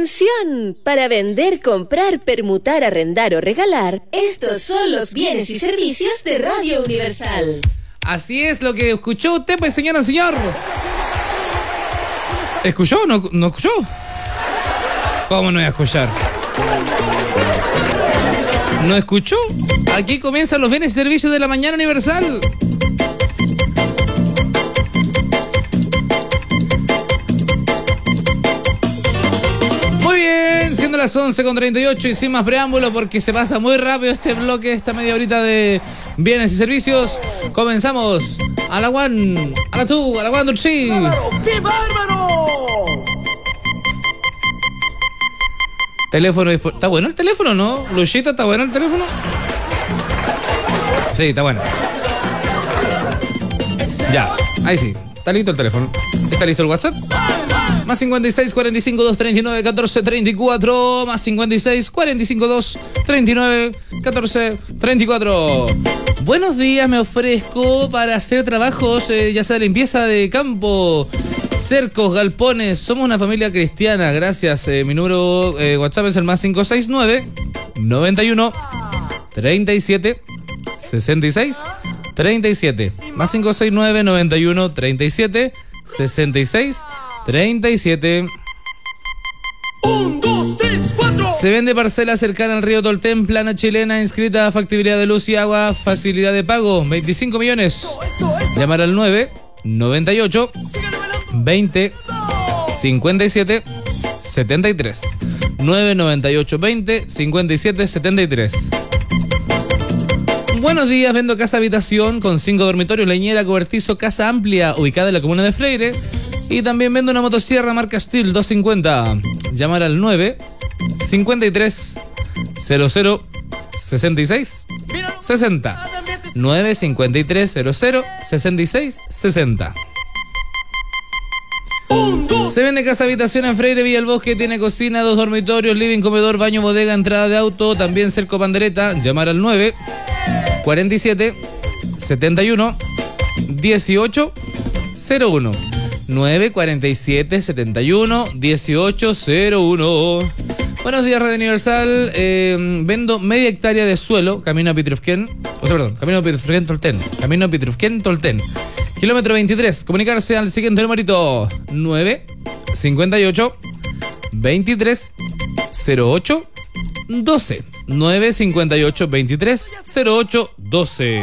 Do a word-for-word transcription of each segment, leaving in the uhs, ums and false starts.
Atención, para vender, comprar, permutar, arrendar o regalar, estos son los bienes y servicios de Radio Universal. Así es lo que escuchó usted, pues, señora, señor. ¿Escuchó? ¿No, no escuchó? ¿Cómo no iba a escuchar? ¿No escuchó? Aquí comienzan los bienes y servicios de la mañana universal. Muy bien, siendo las once con treinta y ocho y sin más preámbulos porque se pasa muy rápido este bloque, esta media horita de bienes y servicios. Comenzamos. A la one, a la two, a la one, two, three. ¡Qué bárbaro! Teléfono, ¿está bueno el teléfono, no? Luchito, ¿está bueno el teléfono? Sí, está bueno. Ya, ahí sí, está listo el teléfono. ¿Está listo el WhatsApp? Más cincuenta y seis, cuarenta y cinco, doscientos treinta y nueve, catorce, treinta y cuatro. Más cincuenta y seis, cuarenta y cinco, doscientos treinta y nueve, catorce, treinta y cuatro. Buenos días, me ofrezco para hacer trabajos, eh, ya sea de limpieza de campo, cercos, galpones. Somos una familia cristiana, gracias. Eh, mi número eh, WhatsApp es el más cinco seis nueve, noventa y uno, treinta y siete, sesenta y seis, treinta y siete. Más cinco seis nueve, noventa y uno, treinta y siete, sesenta y seis, treinta y siete. Un, dos, tres, cuatro. Se vende parcela cercana al río Tolten, plana chilena, inscrita, factibilidad de luz y agua, facilidad de pago, veinticinco millones. Llamar al nueve, noventa y ocho, veinte, cincuenta y siete, setenta y tres. nueve, noventa y ocho, veinte, cincuenta y siete, setenta y tres. Buenos días, vendo casa habitación con cinco dormitorios, leñera, cobertizo, casa amplia, ubicada en la comuna de Freire. Y también vendo una motosierra marca Steel doscientos cincuenta. Llamar al nueve, cincuenta y tres, cero cero, sesenta y seis, sesenta. nueve, cincuenta y tres, cero cero, sesenta y seis, sesenta. Se vende casa habitación en Freire Villa El Bosque, tiene cocina, dos dormitorios, living, comedor, baño, bodega, entrada de auto, también cerco pandereta. Llamar al nueve, cuarenta y siete, setenta y uno, dieciocho, cero uno. nueve, cuarenta y siete, setenta y uno, dieciocho, cero uno. Buenos días, Radio Universal. Eh, vendo media hectárea de suelo, camino a Pitrufquén. O sea, perdón, camino a Pitrufquén, Tolten. Camino a Pitrufquén, Tolten. Kilómetro veintitrés. Comunicarse al siguiente numerito: nueve, cincuenta y ocho, veintitrés, cero ocho, doce. nueve, cincuenta y ocho, veintitrés, cero ocho, doce.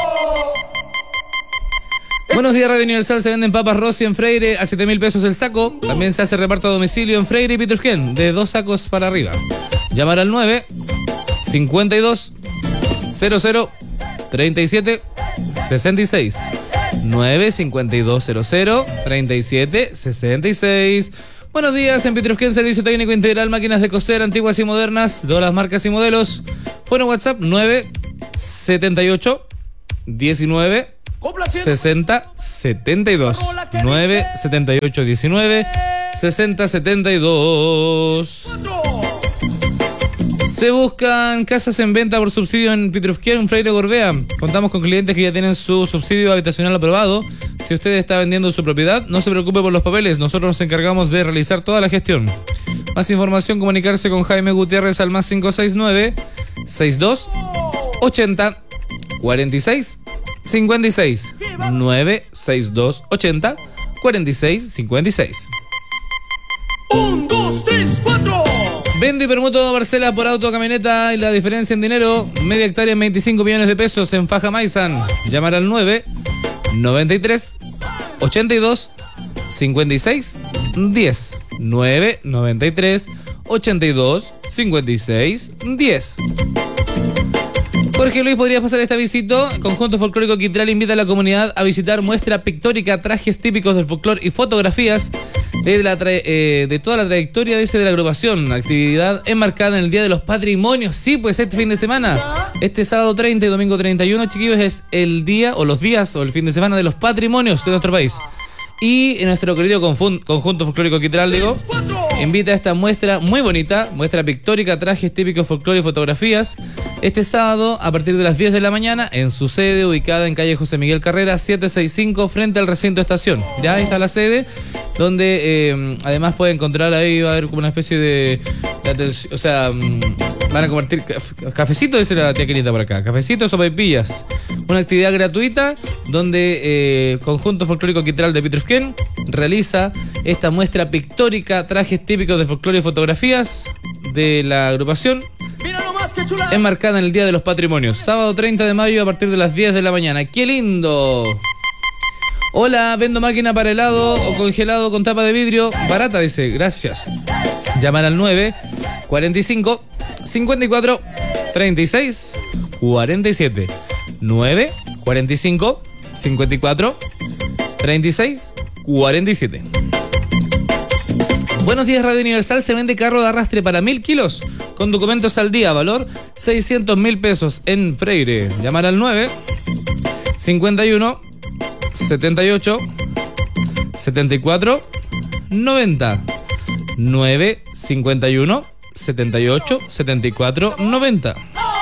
Buenos días, Radio Universal. Se venden papas Rossi en Freire a siete mil pesos el saco. También se hace reparto a domicilio en Freire y Pitrufquén, de dos sacos para arriba. Llamar al nueve, cincuenta y dos, cero cero, treinta y siete, sesenta y seis. nueve, cincuenta y dos, cero cero, treinta y siete, sesenta y seis. Buenos días, en Pitrufquén, servicio técnico integral, máquinas de coser antiguas y modernas, todas las marcas y modelos. Fueron WhatsApp nueve, setenta y ocho, diecinueve, sesenta, setenta y dos. nueve, setenta y ocho, diecinueve, sesenta, setenta y dos. Se buscan casas en venta por subsidio en Pitrufquén, Freire Gorbea. Contamos con clientes que ya tienen su subsidio habitacional aprobado. Si usted está vendiendo su propiedad, no se preocupe por los papeles. Nosotros nos encargamos de realizar toda la gestión. Más información, comunicarse con Jaime Gutiérrez al más cinco seis nueve, sesenta y dos, ochenta, cuarenta y seis, cincuenta y seis. nueve, sesenta y dos, ochenta, cuarenta y seis, cincuenta y seis. Un, dos, tres, cuatro. Vendo y permuto parcelas por auto, camioneta y la diferencia en dinero. Media hectárea en veinticinco millones de pesos en Faja Maizan. Llamar al nueve, noventa y tres, ochenta y dos, cincuenta y seis, diez. nueve, noventa y tres, ochenta y dos, cincuenta y seis, diez. Jorge Luis, ¿podrías pasar esta visita? Conjunto Folclórico Quitral invita a la comunidad a visitar muestra pictórica, trajes típicos del folclore y fotografías de, la tra- eh, de toda la trayectoria, dice, de la agrupación. Actividad enmarcada en el Día de los Patrimonios. Sí, pues este fin de semana, este sábado treinta y domingo treinta y uno, chiquillos, es el día o los días o el fin de semana de los patrimonios de nuestro país. Y en nuestro querido confun- Conjunto Folclórico Quitral, digo, invita a esta muestra muy bonita, muestra pictórica, trajes típicos, folclore y fotografías, este sábado a partir de las diez de la mañana en su sede ubicada en calle José Miguel Carrera setecientos sesenta y cinco frente al recinto estación. Ya ahí está la sede, donde eh, además puede encontrar ahí, va a haber como una especie de, de atención, o sea, mmm, van a compartir cafecito, dice la tía Quinita por acá, cafecito, sopaipillas. Una actividad gratuita donde eh, Conjunto Folclórico Quitral de Pitrufquén realiza esta muestra pictórica, trajes típicos de folclore y fotografías de la agrupación, enmarcada en el Día de los Patrimonios, sábado treinta de mayo a partir de las diez de la mañana. ¡Qué lindo! Hola, vendo máquina para helado o congelado con tapa de vidrio. Barata, dice, gracias. Llamar al nueve cuarenta y cinco cincuenta y cuatro treinta y seis cuarenta y siete. nueve cuarenta y cinco cincuenta y cuatro treinta y seis cuarenta y siete. Buenos días, Radio Universal. Se vende carro de arrastre para mil kilos con documentos al día, valor seiscientos mil pesos en Freire. Llamar al nueve cincuenta y uno setenta y ocho setenta y cuatro noventa. nueve cincuenta y uno setenta y ocho setenta y cuatro noventa.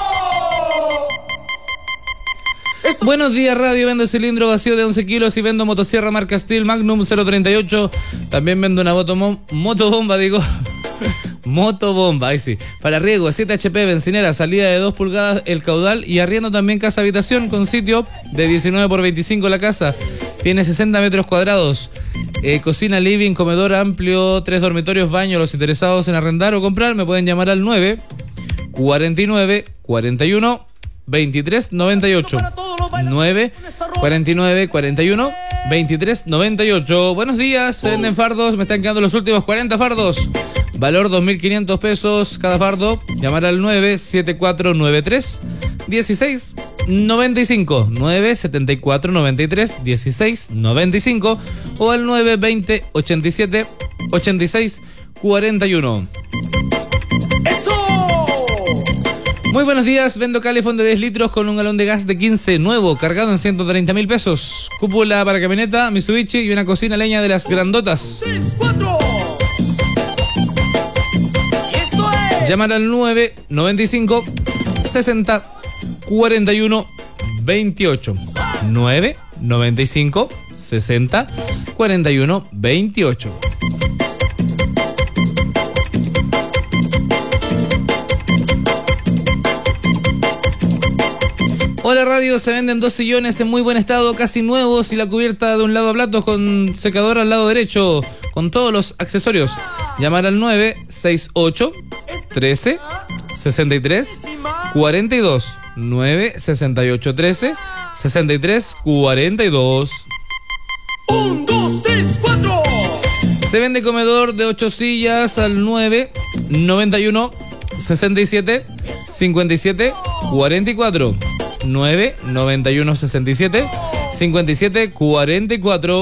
Buenos días, Radio. Vendo cilindro vacío de once kilos y vendo motosierra marca Steel Magnum cero treinta y ocho. También vendo una motomom- motobomba, digo. Motobomba, ahí sí. Para riego, siete H P, bencinera, salida de dos pulgadas el caudal y arriendo también casa habitación con sitio de diecinueve por veinticinco la casa. Tiene sesenta metros cuadrados. Eh, cocina, living, comedor amplio, tres dormitorios, baño. Los interesados en arrendar o comprar me pueden llamar al nueve cuarenta y nueve cuarenta y uno veintitrés noventa y ocho. nueve cuarenta y nueve cuarenta y uno veintitrés noventa y ocho. Buenos días, se venden fardos, me están quedando los últimos cuarenta fardos. Valor dos mil quinientos pesos cada fardo. Llamar al nueve siete cuatro nueve tres dieciséis noventa y cinco. nueve siete cuatro nueve tres dieciséis noventa y cinco o al nueve veinte ochenta y siete ochenta y seis cuarenta y uno. Muy buenos días, vendo Calefón de diez litros con un galón de gas de quince nuevo, cargado en ciento treinta mil pesos. Cúpula para camioneta, Mitsubishi y una cocina leña de las grandotas. Llamar al nueve noventa y cinco sesenta cuarenta y uno veintiocho. nueve noventa y cinco sesenta cuarenta y uno veintiocho. Hola, Radio. Se venden dos sillones en muy buen estado, casi nuevos, y la cubierta de un lavaplatos con secador al lado derecho, con todos los accesorios. Llamar al nueve sesenta y ocho trece sesenta y tres cuarenta y dos. nueve sesenta y ocho trece sesenta y tres cuarenta y dos. Un, dos, tres, cuatro. Se vende comedor de ocho sillas al nueve noventa y uno sesenta y siete cincuenta y siete cuarenta y cuatro. nueve noventa y uno sesenta y siete cincuenta y siete cuarenta y cuatro.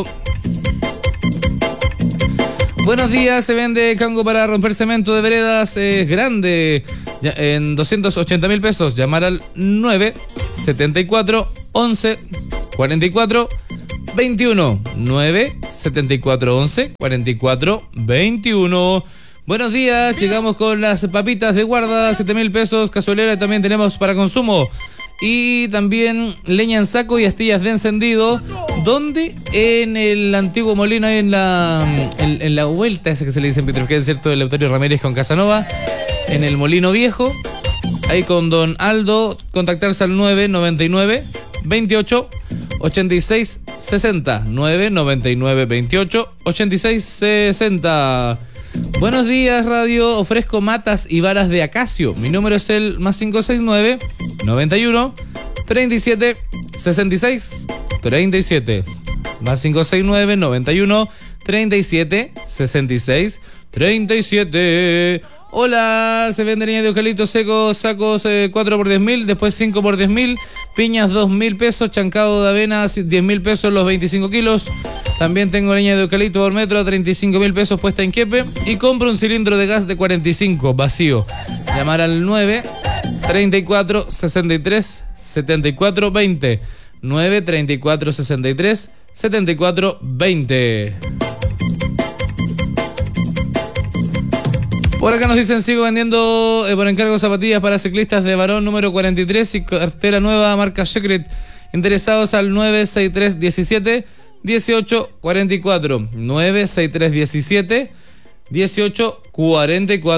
Buenos días, se vende cango para romper cemento de veredas, es eh, grande, ya, en doscientos ochenta mil pesos. Llamar al nueve setenta y cuatro once cuarenta y cuatro veintiuno. nueve setenta y cuatro once cuarenta y cuatro veintiuno. Buenos días, llegamos con las papitas de guarda, siete mil pesos, cazuelera también tenemos para consumo. Y también leña en saco y astillas de encendido. ¿Dónde? En el antiguo molino, en la en, en la vuelta esa que se le dice en Pitrufquén, ¿cierto? El Eleuterio Ramírez con Casanova. En el molino viejo. Ahí con don Aldo. Contactarse al nueve noventa y nueve veintiocho ochenta y seis sesenta. nueve noventa y nueve veintiocho ochenta y seis sesenta. Buenos días, Radio. Ofrezco matas y varas de acacio. Mi número es el más cinco seis nueve noventa y uno treinta y siete sesenta y seis treinta y siete. Más cinco seis nueve noventa y uno treinta y siete sesenta y seis treinta y siete. Hola, se vende leña de eucalipto seco, sacos eh, cuatro por diez mil, después cinco por diez mil, piñas dos mil pesos, chancado de avena diez mil pesos los veinticinco kilos. También tengo leña de eucalipto por metro, treinta y cinco mil pesos puesta en quepe. Y compro un cilindro de gas de cuarenta y cinco, vacío. Llamar al nueve treinta y cuatro sesenta y tres setenta y cuatro veinte. nueve treinta y cuatro sesenta y tres setenta y cuatro veinte. Por acá nos dicen, sigo vendiendo eh, por encargo zapatillas para ciclistas de varón número cuarenta y tres y cartera nueva marca Secret. Interesados al nueve seis tres diecisiete dieciocho cuarenta y cuatro. nueve seis tres diecisiete dieciocho cuarenta y cuatro.